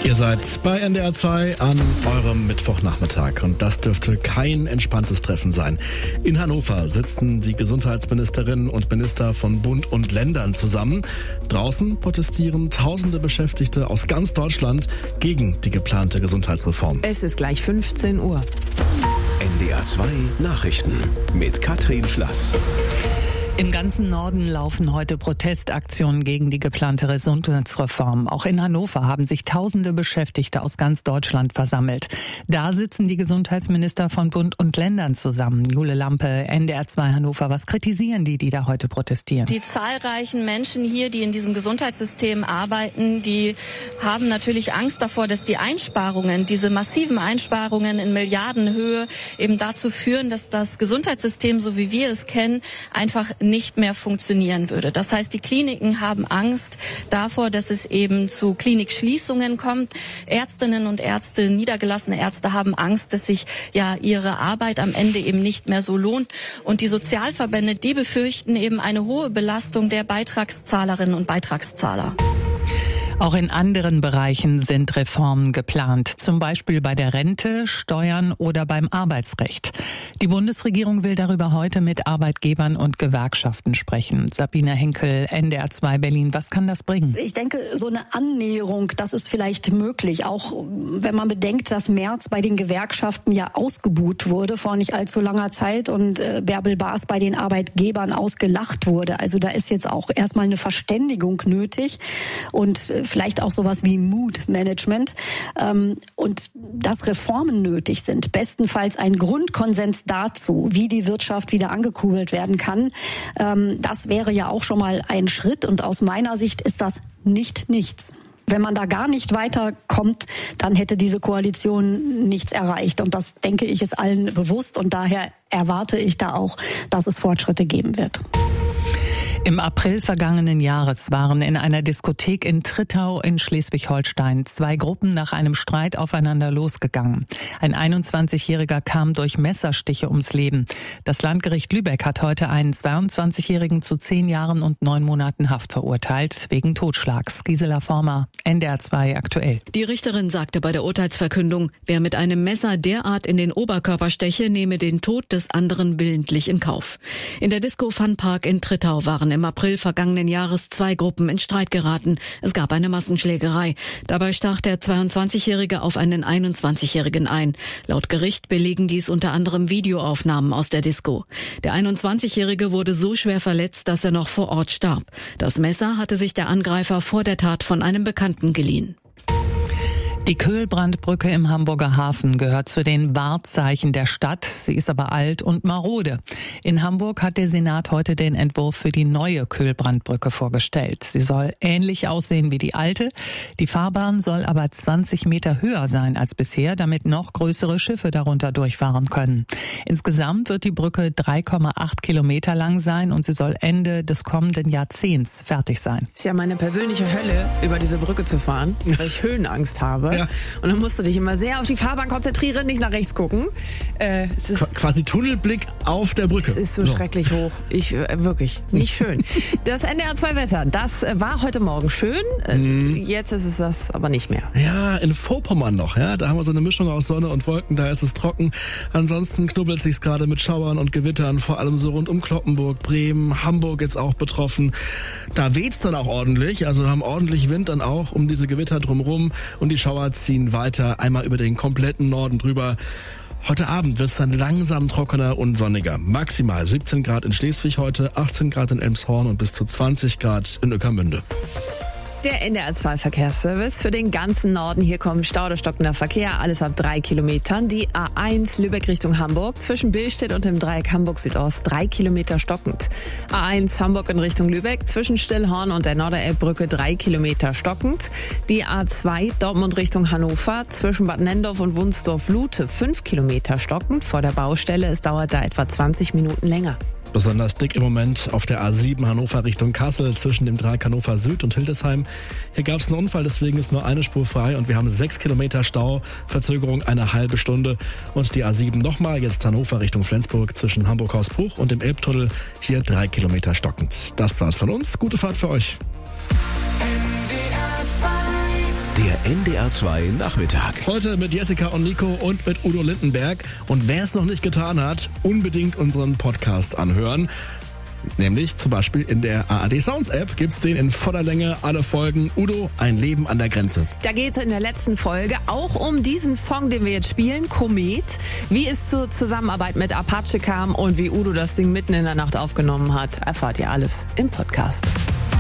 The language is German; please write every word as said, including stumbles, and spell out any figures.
Ihr seid bei N D R zwei an eurem Mittwochnachmittag und das dürfte kein entspanntes Treffen sein. In Hannover sitzen die Gesundheitsministerinnen und Minister von Bund und Ländern zusammen. Draußen protestieren tausende Beschäftigte aus ganz Deutschland gegen die geplante Gesundheitsreform. Es ist gleich fünfzehn Uhr. N D R zwei Nachrichten mit Katrin Schlass. Im ganzen Norden laufen heute Protestaktionen gegen die geplante Gesundheitsreform. Auch in Hannover haben sich tausende Beschäftigte aus ganz Deutschland versammelt. Da sitzen die Gesundheitsminister von Bund und Ländern zusammen. Jule Lampe, N D R zwei Hannover. Was kritisieren die, die da heute protestieren? Die zahlreichen Menschen hier, die in diesem Gesundheitssystem arbeiten, die haben natürlich Angst davor, dass die Einsparungen, diese massiven Einsparungen in Milliardenhöhe eben dazu führen, dass das Gesundheitssystem, so wie wir es kennen, einfach nicht mehr funktionieren würde. Das heißt, die Kliniken haben Angst davor, dass es eben zu Klinikschließungen kommt. Ärztinnen und Ärzte, niedergelassene Ärzte haben Angst, dass sich ja ihre Arbeit am Ende eben nicht mehr so lohnt. Und die Sozialverbände, die befürchten eben eine hohe Belastung der Beitragszahlerinnen und Beitragszahler. Auch in anderen Bereichen sind Reformen geplant, zum Beispiel bei der Rente, Steuern oder beim Arbeitsrecht. Die Bundesregierung will darüber heute mit Arbeitgebern und Gewerkschaften sprechen. Sabine Henkel, N D R zwei Berlin, was kann das bringen? Ich denke, so eine Annäherung, das ist vielleicht möglich, auch wenn man bedenkt, dass Merz bei den Gewerkschaften ja ausgebuht wurde vor nicht allzu langer Zeit und äh, Bärbel Baas bei den Arbeitgebern ausgelacht wurde. Also da ist jetzt auch erstmal eine Verständigung nötig und äh, vielleicht auch sowas wie Mood-Management ähm, und dass Reformen nötig sind. Bestenfalls ein Grundkonsens dazu, wie die Wirtschaft wieder angekurbelt werden kann. Ähm, das wäre ja auch schon mal ein Schritt und aus meiner Sicht ist das nicht nichts. Wenn man da gar nicht weiterkommt, dann hätte diese Koalition nichts erreicht. Und das, denke ich, ist allen bewusst. Und daher erwarte ich da auch, dass es Fortschritte geben wird. Im April vergangenen Jahres waren in einer Diskothek in Trittau in Schleswig-Holstein zwei Gruppen nach einem Streit aufeinander losgegangen. Ein einundzwanzigjähriger kam durch Messerstiche ums Leben. Das Landgericht Lübeck hat heute einen zweiundzwanzigjährigen zu zehn Jahren und neun Monaten Haft verurteilt, wegen Totschlags. Gisela Former, N D R zwei aktuell. Die Richterin sagte bei der Urteilsverkündung, wer mit einem Messer derart in den Oberkörper steche, nehme den Tod des anderen willentlich in Kauf. In der Disco Fun Park in Trittau waren im April vergangenen Jahres zwei Gruppen in Streit geraten. Es gab eine Massenschlägerei. Dabei stach der zweiundzwanzigjährige auf einen einundzwanzigjährigen ein. Laut Gericht belegen dies unter anderem Videoaufnahmen aus der Disco. Der einundzwanzigjährige wurde so schwer verletzt, dass er noch vor Ort starb. Das Messer hatte sich der Angreifer vor der Tat von einem Bekannten geliehen. Die Köhlbrandbrücke im Hamburger Hafen gehört zu den Wahrzeichen der Stadt. Sie ist aber alt und marode. In Hamburg hat der Senat heute den Entwurf für die neue Köhlbrandbrücke vorgestellt. Sie soll ähnlich aussehen wie die alte. Die Fahrbahn soll aber zwanzig Meter höher sein als bisher, damit noch größere Schiffe darunter durchfahren können. Insgesamt wird die Brücke drei Komma acht Kilometer lang sein und sie soll Ende des kommenden Jahrzehnts fertig sein. Ist ja meine persönliche Hölle, über diese Brücke zu fahren, weil ich Höhenangst habe. Ja. Und dann musst du dich immer sehr auf die Fahrbahn konzentrieren, nicht nach rechts gucken. Äh, es ist Qu- quasi Tunnelblick auf der Brücke. Es ist so, so. schrecklich hoch. Ich äh, wirklich nicht schön. Das N D R zwei Wetter, das äh, war heute Morgen schön. Äh, mhm. Jetzt ist es das aber nicht mehr. Ja, in Vorpommern noch. Ja, da haben wir so eine Mischung aus Sonne und Wolken. Da ist es trocken. Ansonsten knubbelt sich's gerade mit Schauern und Gewittern, vor allem so rund um Cloppenburg, Bremen, Hamburg jetzt auch betroffen. Da weht's dann auch ordentlich. Also haben ordentlich Wind dann auch um diese Gewitter drumherum und die Schauer ziehen weiter einmal über den kompletten Norden drüber. Heute Abend wird es dann langsam trockener und sonniger. Maximal siebzehn Grad in Schleswig heute, achtzehn Grad in Elmshorn und bis zu zwanzig Grad in Ueckermünde. Der N D R zwei Verkehrsservice für den ganzen Norden. Hier kommt Stau oder stockender Verkehr, alles ab drei Kilometern. Die A eins Lübeck Richtung Hamburg, zwischen Billstedt und dem Dreieck Hamburg Südost, drei Kilometer stockend. A eins Hamburg in Richtung Lübeck, zwischen Stillhorn und der Norderelbbrücke, drei Kilometer stockend. Die A zwei Dortmund Richtung Hannover, zwischen Bad Nendorf und Wunsdorf-Lute, fünf Kilometer stockend. Vor der Baustelle, es dauert da etwa zwanzig Minuten länger. Besonders dick im Moment auf der A sieben Hannover Richtung Kassel zwischen dem Dreieck Hannover Süd und Hildesheim. Hier gab es einen Unfall, deswegen ist nur eine Spur frei und wir haben sechs Kilometer Stau, Verzögerung eine halbe Stunde. Und die A sieben nochmal, jetzt Hannover Richtung Flensburg zwischen Hamburg-Hausbruch und dem Elbtunnel, hier drei Kilometer stockend. Das war's von uns, gute Fahrt für euch. Der N D R zwei Nachmittag. Heute mit Jessica und Nico und mit Udo Lindenberg. Und wer es noch nicht getan hat, unbedingt unseren Podcast anhören. Nämlich zum Beispiel in der A R D Sounds App gibt's den in voller Länge, alle Folgen. Udo, ein Leben an der Grenze. Da geht es in der letzten Folge auch um diesen Song, den wir jetzt spielen, Komet. Wie es zur Zusammenarbeit mit Apache kam und wie Udo das Ding mitten in der Nacht aufgenommen hat, erfahrt ihr alles im Podcast.